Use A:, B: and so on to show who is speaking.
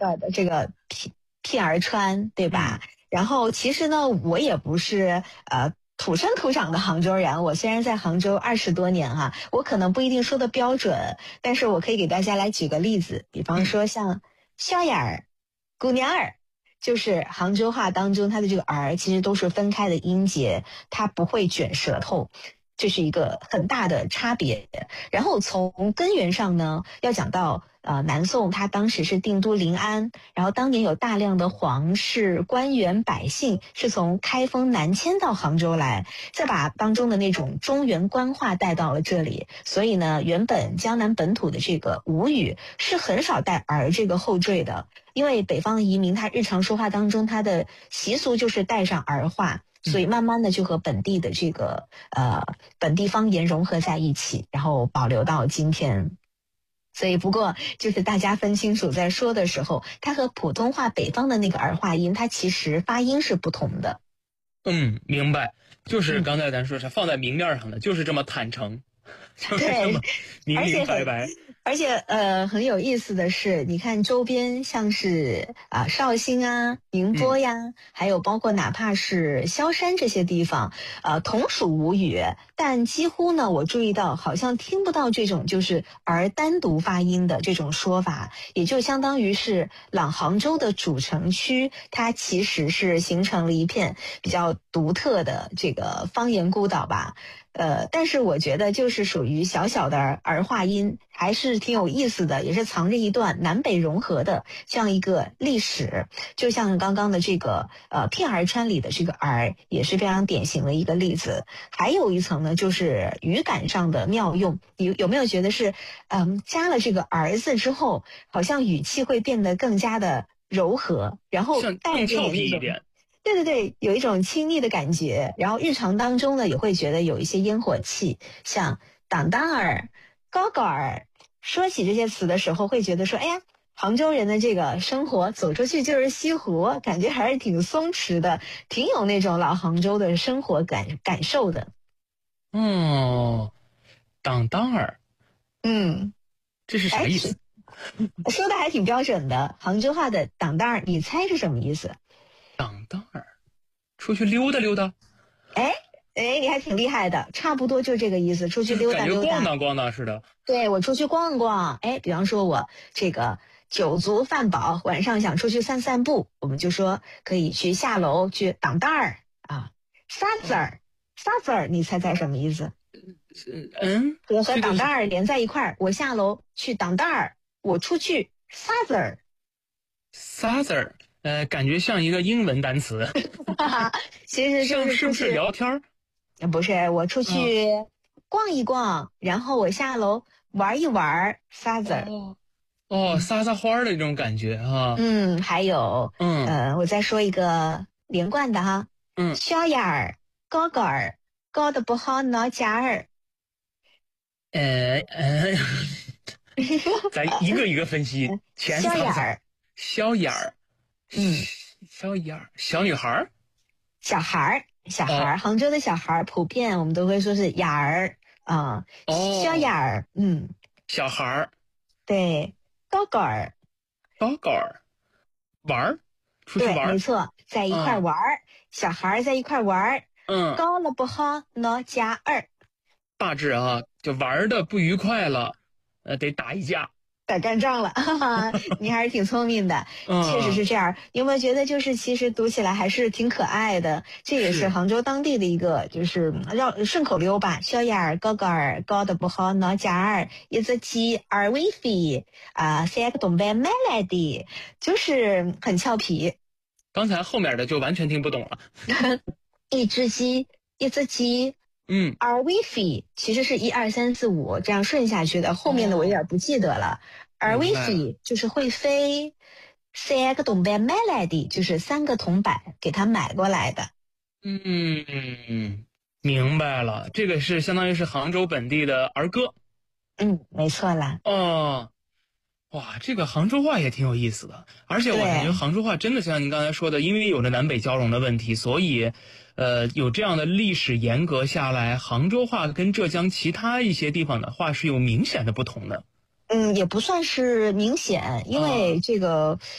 A: 段的这个片儿川，对吧？然后其实呢，我也不是土生土长的杭州人，我虽然在杭州20多年哈，我可能不一定说的标准，但是我可以给大家来举个例子，比方说像小眼儿、姑娘儿，就是杭州话当中它的这个儿其实都是分开的音节，它不会卷舌头。这是一个很大的差别。然后从根源上呢，要讲到南宋，它当时是定都临安，然后当年有大量的皇室官员百姓是从开封南迁到杭州来，再把当中的那种中原官话带到了这里，所以呢，原本江南本土的这个吴语是很少带儿这个后缀的，因为北方的移民他日常说话当中他的习俗就是带上儿化。所以慢慢的就和本地的这个本地方言融合在一起，然后保留到今天。所以不过就是大家分清楚，在说的时候，它和普通话北方的那个儿化音，它其实发音是不同的。
B: 明白。就是刚才咱说是放在明面上的，就是这么坦诚，就是这么明明白白。
A: 而且很有意思的是，你看周边像是绍兴啊、宁波呀，还有包括哪怕是萧山这些地方，同属吴语，但几乎呢，我注意到好像听不到这种就是儿单独发音的这种说法，也就相当于是老杭州的主城区，它其实是形成了一片比较独特的这个方言孤岛吧。但是我觉得就是属于小小的儿化音，还是挺有意思的，也是藏着一段南北融合的这样一个历史。就像刚刚的这个片儿川里的这个儿，也是非常典型的一个例子。还有一层呢，就是语感上的妙用。你有没有觉得是加了这个儿字之后，好像语气会变得更加的柔和，然后带着
B: 更俏皮一点。
A: 对对对，有一种亲昵的感觉，然后日常当中呢也会觉得有一些烟火气，像当当儿、高高儿，说起这些词的时候，会觉得说，哎呀，杭州人的这个生活走出去就是西湖，感觉还是挺松弛的，挺有那种老杭州的生活感受的。
B: 当当儿，这是啥意思？
A: 说的还挺标准的，杭州话的当当儿，你猜是什么意思？
B: 当当儿，出去溜达溜达。
A: 哎，你还挺厉害的，差不多就这个意思，出去溜达溜达，
B: 感觉逛荡逛荡似的。
A: 对，我出去逛逛，比方说我这个酒足饭饱，晚上想出去散散步，我们就说可以去下楼去当当儿啊，沙子儿，你猜猜什么意思？和当当儿连在一块儿，我下楼去当当儿，我出去沙子儿。
B: 沙子儿。感觉像一个英文单词，
A: 其实就是
B: 是不是聊天？
A: 不是，我出去逛一逛，然后我下楼玩一玩，撒子儿。
B: 撒撒花的这种感觉哈。
A: 还有我再说一个连贯的哈。小眼儿、高高儿，高的不好挠夹儿。
B: 咱一个一个分析。前
A: 小眼儿，
B: 小眼儿。小眼儿，小女孩儿，
A: 小孩儿，杭州的小孩儿普遍我们都会说是眼儿啊，小眼儿，
B: 小孩儿，
A: 对，高高儿，
B: 玩儿，出去玩儿，
A: 对，没错，在一块玩儿，小孩儿在一块玩儿，高了不好挠夹儿，
B: 大致啊，就玩的不愉快了，得打一架。
A: 打干仗了，哈哈，你还是挺聪明的，确实是这样。有没有觉得就是其实读起来还是挺可爱的？这也是杭州当地的一个就是顺口溜吧。小眼儿、高高儿，高的不好挠夹儿，一只鸡二尾飞，3个东北买来的，就是很俏皮。
B: 刚才后面的就完全听不懂了。
A: 一只鸡二尾飞，其实是1、2、3、4、5这样顺下去的，后面的我有点不记得了。二尾飞就是会飞，3个铜板买来的，就是3个铜板给他买过来的。
B: 明白了，这个是相当于是杭州本地的儿歌。
A: 没错啦。
B: 哇，这个杭州话也挺有意思的，而且我感觉杭州话真的像您刚才说的，因为有着南北交融的问题，所以有这样的历史沿革下来，杭州话跟浙江其他一些地方的话是有明显的不同的。
A: 也不算是明显，因为这个